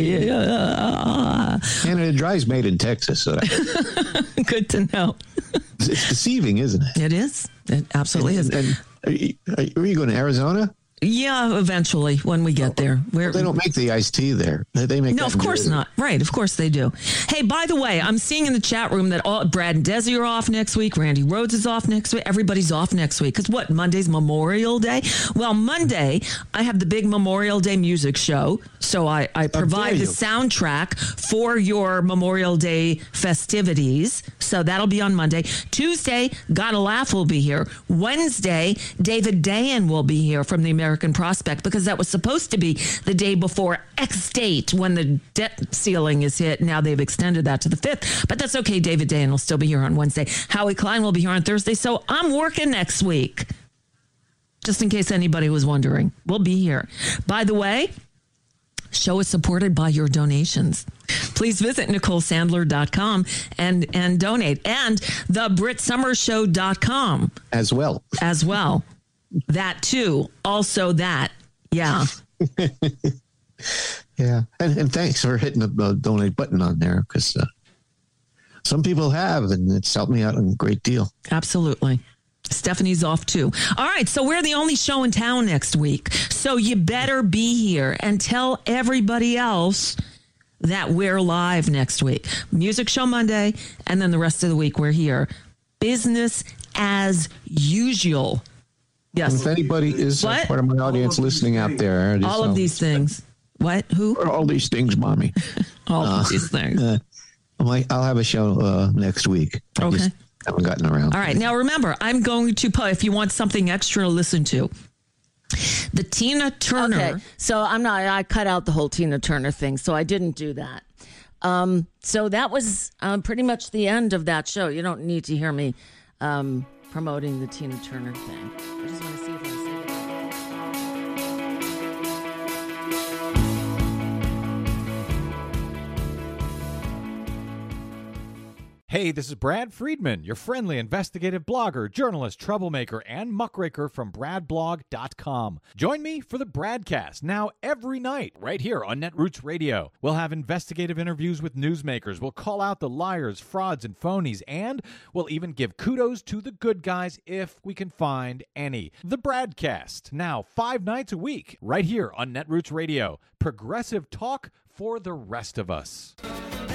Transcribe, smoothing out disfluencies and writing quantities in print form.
Canada Dry is made in Texas. So Good to know. it's deceiving, isn't it? It is. It absolutely is. And are you going to Arizona? Yeah, eventually when we get there. They don't make the iced tea there. They make no, of course not. Right, of course they do. Hey, by the way, I'm seeing in the chat room that Brad and Desi are off next week. Randy Rhodes is off next week. Everybody's off next week. Because what, Monday's Memorial Day? Well, Monday, I have the big Memorial Day music show. So I provide the soundtrack for your Memorial Day festivities. So that'll be on Monday. Tuesday, Gotta Laugh will be here. Wednesday, David Dayan will be here from the American Prospect, because that was supposed to be the day before X date when the debt ceiling is hit. Now they've extended that to the 5th, but that's okay. David Dayan will still be here on Wednesday. Howie Klein will be here on Thursday. So I'm working next week, just in case anybody was wondering. We'll be here. By the way, show is supported by your donations. Please visit NicoleSandler.com and donate. And thebritsummershow.com as well. That too. Also that. Yeah. Yeah. And thanks for hitting the donate button on there, because some people have, and it's helped me out a great deal. Absolutely. Stephanie's off too. All right. So we're the only show in town next week. So you better be here and tell everybody else that we're live next week. Music show Monday, and then the rest of the week we're here. Business as usual. Yes. And if anybody is part of my audience listening out there, all of these things. What? Who? All these things, Mommy. All of these things. I'll have a show next week. I just haven't gotten around. All right. Now, remember, I'm going to put, if you want something extra to listen to, the Tina Turner. Okay. So I cut out the whole Tina Turner thing, so I didn't do that. So that was pretty much the end of that show. You don't need to hear me promoting the Tina Turner thing. I just want to see if I say Hey, this is Brad Friedman, your friendly investigative blogger, journalist, troublemaker, and muckraker from bradblog.com. Join me for the Bradcast, now every night, right here on Netroots Radio. We'll have investigative interviews with newsmakers, we'll call out the liars, frauds, and phonies, and we'll even give kudos to the good guys if we can find any. The Bradcast, now 5 nights a week, right here on Netroots Radio. Progressive talk for the rest of us.